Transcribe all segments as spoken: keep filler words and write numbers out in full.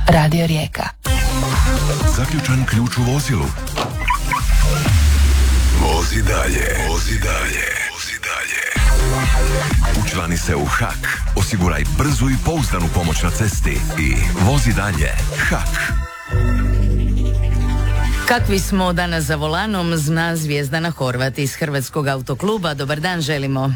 Radio Rijeka. Zaključan ključ u vozilu. Vozi dalje, vozi dalje, vozi dalje. Učlani se u H A K, osiguraj brzu i pouzdanu pomoć na cesti i vozi dalje. H A K. Kakvi smo danas za volanom, zna Zvjezdana Horvat iz Hrvatskog autokluba. Dobar dan želimo.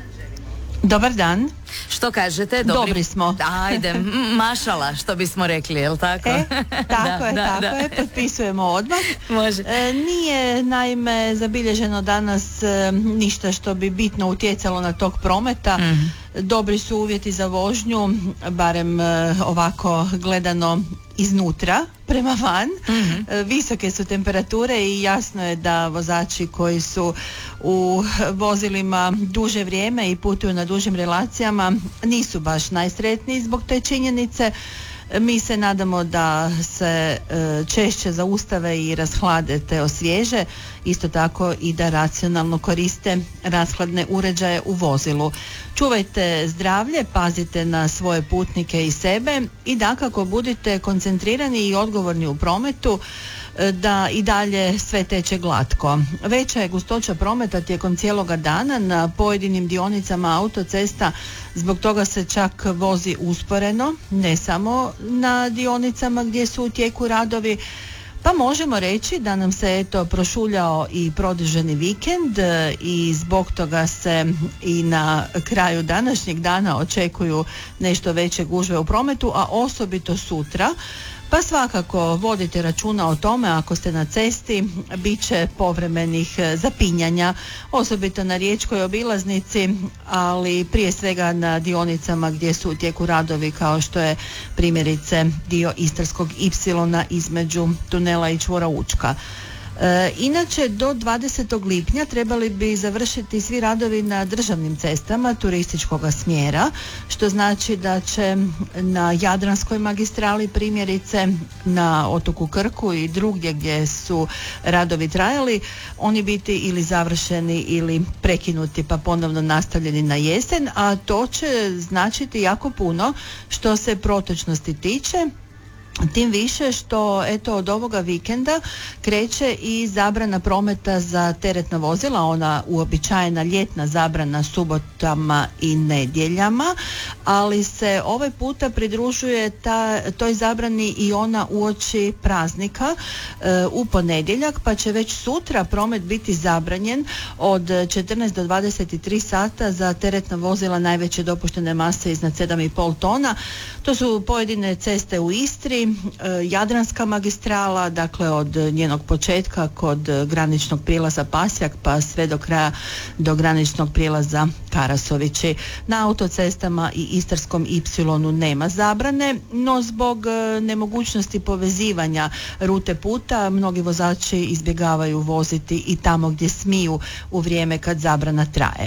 Dobar dan. Što kažete? Dobri, Dobri smo. Ajde, mašala, što bismo rekli, jel tako? E, tako da, je, da, tako da. je, potpisujemo odmah. Može. E, nije naime zabilježeno danas e, ništa što bi bitno utjecalo na tok prometa. Mm-hmm. Dobri su uvjeti za vožnju, barem e, ovako gledano iznutra prema van. Mm-hmm. E, visoke su temperature i jasno je da vozači koji su u vozilima duže vrijeme i putuju na dužim relacijama nisu baš najsretniji zbog te činjenice. Mi se nadamo da se e, češće zaustave i rashlade te osvježe, isto tako i da racionalno koriste rashladne uređaje u vozilu. Čuvajte zdravlje, pazite na svoje putnike i sebe i dakako budite koncentrirani i odgovorni u prometu, da i dalje sve teče glatko. Veća je gustoća prometa tijekom cijeloga dana na pojedinim dionicama autocesta, zbog toga se čak vozi usporeno, ne samo na dionicama gdje su u tijeku radovi, pa možemo reći da nam se eto prošuljao i produženi vikend i zbog toga se i na kraju današnjeg dana očekuju nešto veće gužve u prometu, a osobito sutra. Pa svakako vodite računa o tome, ako ste na cesti, bit će povremenih zapinjanja, osobito na riječkoj obilaznici, ali prije svega na dionicama gdje su u tijeku radovi, kao što je primjerice dio Istarskog ipsilona između tunela i čvora Učka. E, inače do dvadesetog lipnja trebali bi završiti svi radovi na državnim cestama turističkog smjera, što znači da će na Jadranskoj magistrali primjerice, na otoku Krku i drugdje gdje su radovi trajali, oni biti ili završeni ili prekinuti pa ponovno nastavljeni na jesen, a to će značiti jako puno što se protočnosti tiče. Tim više što eto od ovoga vikenda kreće i zabrana prometa za teretna vozila, ona uobičajena ljetna zabrana subotama i nedjeljama, ali se ovaj puta pridružuje ta, toj zabrani i ona uoči praznika e, u ponedjeljak, pa će već sutra promet biti zabranjen od četrnaest do dvadeset tri sata za teretna vozila najveće dopuštene mase iznad sedam i pol tona. To su pojedine ceste u Istri, Jadranska magistrala, dakle od njenog početka kod graničnog prijelaza Pasjak pa sve do kraja do graničnog prijelaza Karasovići. Na autocestama i Istarskom ipsilonu nema zabrane, no zbog nemogućnosti povezivanja rute puta mnogi vozači izbjegavaju voziti i tamo gdje smiju u vrijeme kad zabrana traje.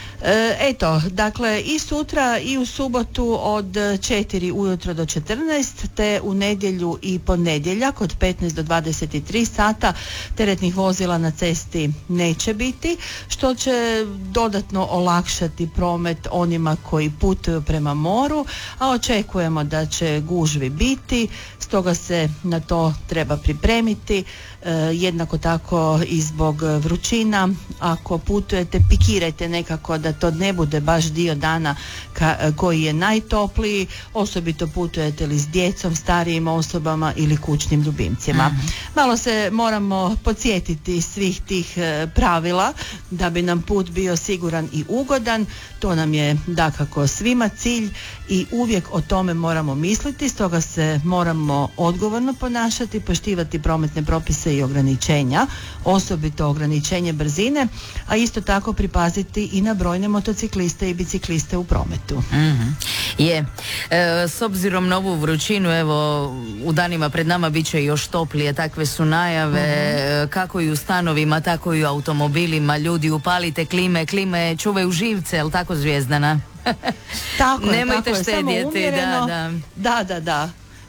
Eto, dakle i sutra i u subotu od četiri ujutro do četrnaest, te u nedjelju i ponedjeljak od petnaest do dvadeset tri sata teretnih vozila na cesti neće biti, što će dodatno olakšati promet onima koji putuju prema moru, a očekujemo da će gužvi biti, stoga se na to treba pripremiti. E, jednako tako i zbog vrućina, ako putujete pikirajte nekako da to ne bude baš dio dana ka, koji je najtopliji, osobito putujete li s djecom, starijim osobama ili kućnim ljubimcima. Mm-hmm. Malo se moramo podsjetiti svih tih e, pravila da bi nam put bio siguran i ugodan, to nam je dakako svima cilj i uvijek o tome moramo misliti, stoga se moramo odgovorno ponašati, poštivati prometne propise i ograničenja, osobito ograničenje brzine, a isto tako pripaziti i na brojne motocikliste i bicikliste u prometu. Mm-hmm. Je. E, s obzirom na ovu vrućinu, evo, u danima pred nama bit će još toplije, takve su najave, mm-hmm. kako i u stanovima, tako i u automobilima. Ljudi, upalite klime, klime čuvaju živce, jel tako, Zvijezdana? Tako je, Nemojte tako je, štedjeti, samo umjereno. da, da. Da, da, da.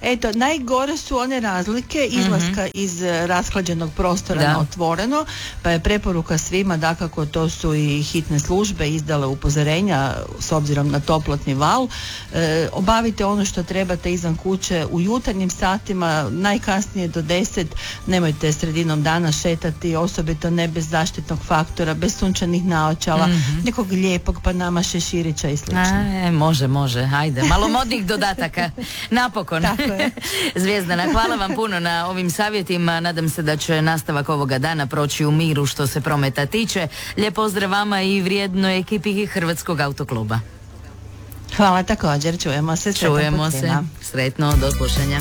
Eto, najgore su one razlike izlaska mm-hmm. iz rashlađenog prostora da. na otvoreno, pa je preporuka svima, dakako to su i hitne službe izdale upozorenja s obzirom na toplotni val. E, obavite ono što trebate izvan kuće u jutarnjim satima, najkasnije do deset, nemojte sredinom dana šetati, osobito ne bez zaštitnog faktora, bez sunčanih naočala, mm-hmm. nekog lijepog Panama šeširića i slično. E, može, može, hajde, malo modnih dodataka, napokon. Tako je. Zvijezdana, hvala vam puno na ovim savjetima, nadam se da će nastavak ovoga dana proći u miru što se prometa tiče. Lijep pozdrav vama i vrijednoj ekipi Hrvatskog autokluba. Hvala također, čujemo se. Čujemo se, sretno, do slušanja.